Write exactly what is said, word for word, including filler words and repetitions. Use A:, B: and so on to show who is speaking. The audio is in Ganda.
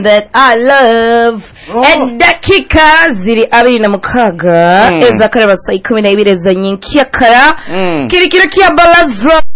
A: that I love.
B: Oh.
A: Edakika ziri abiri na mukaga
B: Mm.
A: eza kareba saa ikumi n'ibiri za nyinkiyakara
B: Mm.
A: kirikira kia balaza